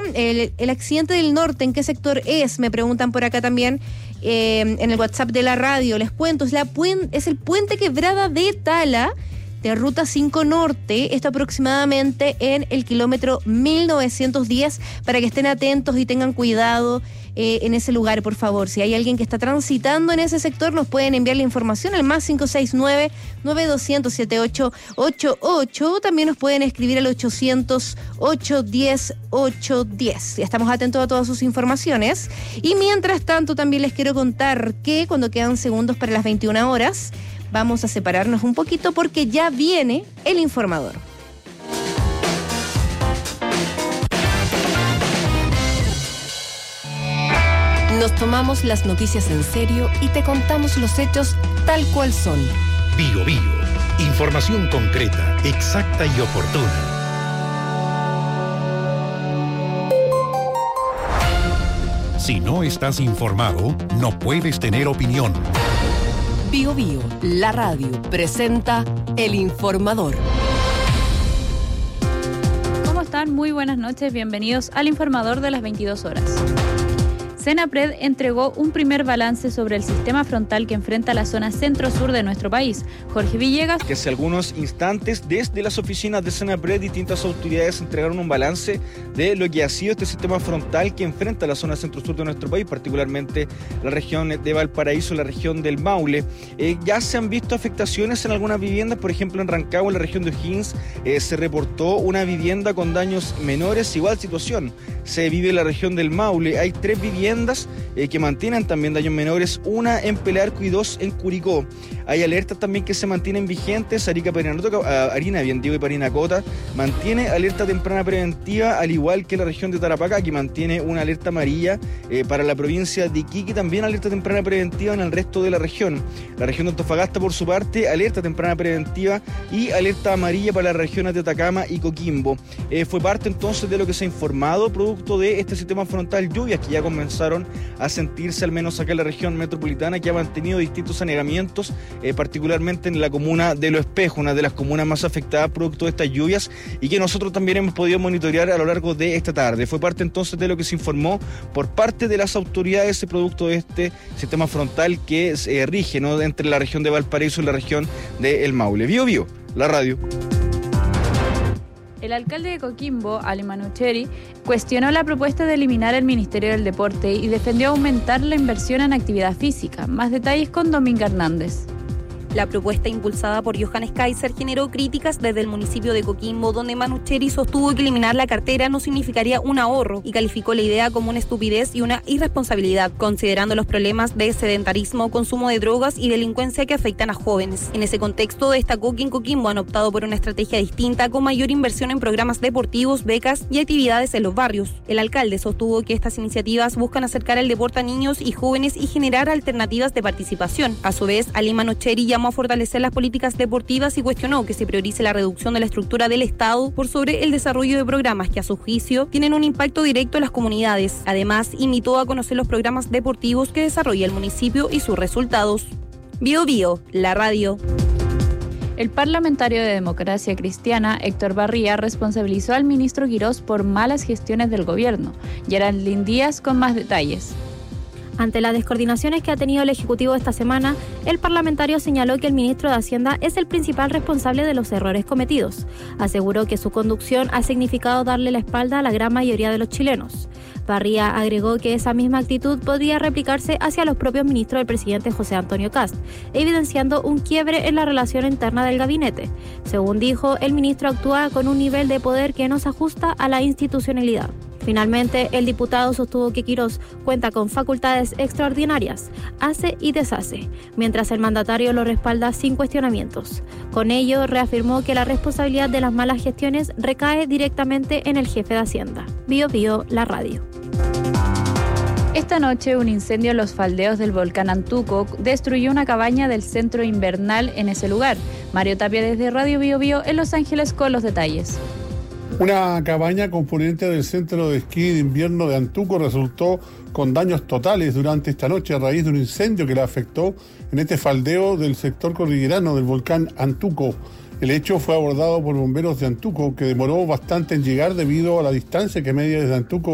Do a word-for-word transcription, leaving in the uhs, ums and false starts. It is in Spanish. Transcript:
el, el accidente del norte, ¿en qué sector es? Me preguntan por acá también eh, en el WhatsApp de la radio. Les cuento, es, la puen- es el puente Quebrada de Tala, de Ruta cinco Norte, esto aproximadamente en el kilómetro mil novecientos diez, para que estén atentos y tengan cuidado eh, en ese lugar, por favor. Si hay alguien que está transitando en ese sector, nos pueden enviar la información al más cinco seis nueve, nueve dos cero cero, siete ocho ocho ocho, también nos pueden escribir al ochocientos, ochocientos diez, ochocientos diez. Estamos atentos a todas sus informaciones. Y mientras tanto, también les quiero contar que cuando quedan segundos para las veintiuna horas, vamos a separarnos un poquito porque ya viene el informador. Nos tomamos las noticias en serio y te contamos los hechos tal cual son. Bio Bio. Información concreta, exacta y oportuna. Si no estás informado, no puedes tener opinión. Bio Bio, la radio, presenta El Informador. ¿Cómo están? Muy buenas noches, bienvenidos al Informador de las veintidós horas. Senapred entregó un primer balance sobre el sistema frontal que enfrenta la zona centro-sur de nuestro país. Jorge Villegas. Que hace algunos instantes, desde las oficinas de Senapred, distintas autoridades entregaron un balance de lo que ha sido este sistema frontal que enfrenta la zona centro-sur de nuestro país, particularmente la región de Valparaíso, la región del Maule. Eh, ya se han visto afectaciones en algunas viviendas, por ejemplo en Rancagua, en la región de O'Higgins, eh, se reportó una vivienda con daños menores. Igual situación se vive en la región del Maule. Hay tres viviendas Eh, que mantienen también daños menores, una en Pelarco y dos en Curicó. Hay alertas también que se mantienen vigentes. Arica, Parinacota, Harina, bien digo, y Parinacota mantiene alerta temprana preventiva, al igual que la región de Tarapacá, que mantiene una alerta amarilla eh, para la provincia de Iquique, también alerta temprana preventiva en el resto de la región. La región de Antofagasta, por su parte, alerta temprana preventiva y alerta amarilla para las regiones de Atacama y Coquimbo. Eh, fue parte entonces de lo que se ha informado producto de este sistema frontal, lluvias que ya comenzaron a sentirse al menos acá en la región metropolitana, que ha mantenido distintos anegamientos, eh, particularmente en la comuna de Los Espejos, una de las comunas más afectadas producto de estas lluvias, y que nosotros también hemos podido monitorear a lo largo de esta tarde. Fue parte entonces de lo que se informó por parte de las autoridades producto de este sistema frontal que se eh, rige, ¿no?, entre la región de Valparaíso y la región de El Maule. Bio Bio, la radio. El alcalde de Coquimbo, Ali Manucheri, cuestionó la propuesta de eliminar el Ministerio del Deporte y defendió aumentar la inversión en actividad física. Más detalles con Dominga Hernández. La propuesta impulsada por Johannes Kaiser generó críticas desde el municipio de Coquimbo, donde Manucheri sostuvo que eliminar la cartera no significaría un ahorro y calificó la idea como una estupidez y una irresponsabilidad, considerando los problemas de sedentarismo, consumo de drogas y delincuencia que afectan a jóvenes. En ese contexto, destacó que en Coquimbo han optado por una estrategia distinta con mayor inversión en programas deportivos, becas y actividades en los barrios. El alcalde sostuvo que estas iniciativas buscan acercar el deporte a niños y jóvenes y generar alternativas de participación. A su vez, Ali Manucheri llamó a fortalecer las políticas deportivas y cuestionó que se priorice la reducción de la estructura del Estado por sobre el desarrollo de programas que, a su juicio, tienen un impacto directo en las comunidades. Además, invitó a conocer los programas deportivos que desarrolla el municipio y sus resultados. Bio Bio, la radio. El parlamentario de Democracia Cristiana, Héctor Barría, responsabilizó al ministro Quirós por malas gestiones del gobierno. Geraldine Díaz con más detalles. Ante las descoordinaciones que ha tenido el Ejecutivo esta semana, el parlamentario señaló que el ministro de Hacienda es el principal responsable de los errores cometidos. Aseguró que su conducción ha significado darle la espalda a la gran mayoría de los chilenos. Barría agregó que esa misma actitud podría replicarse hacia los propios ministros del presidente José Antonio Kast, evidenciando un quiebre en la relación interna del gabinete. Según dijo, el ministro actúa con un nivel de poder que no se ajusta a la institucionalidad. Finalmente, el diputado sostuvo que Quirós cuenta con facultades extraordinarias, hace y deshace, mientras el mandatario lo respalda sin cuestionamientos. Con ello, reafirmó que la responsabilidad de las malas gestiones recae directamente en el jefe de Hacienda. Bio Bio, la radio. Esta noche, un incendio en los faldeos del volcán Antuco destruyó una cabaña del centro invernal en ese lugar. Mario Tapia desde Radio Bio Bio en Los Ángeles con los detalles. Una cabaña componente del centro de esquí de invierno de Antuco resultó con daños totales durante esta noche a raíz de un incendio que la afectó en este faldeo del sector cordillerano del volcán Antuco. El hecho fue abordado por bomberos de Antuco, que demoró bastante en llegar debido a la distancia que media desde Antuco